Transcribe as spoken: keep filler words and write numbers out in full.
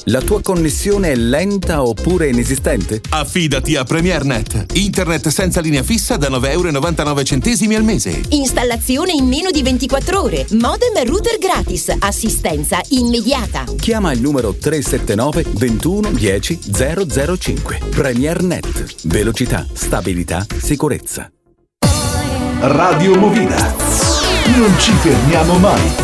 La tua connessione è lenta oppure inesistente? Affidati a PremierNet. Internet senza linea fissa da nove virgola novantanove euro al mese. Installazione in meno di ventiquattro ore. Modem e router gratis. Assistenza immediata. Chiama il numero tre sette nove ventuno dieci zero zero cinque. PremierNet. Velocità, stabilità, sicurezza. Radio Movida. Non ci fermiamo mai.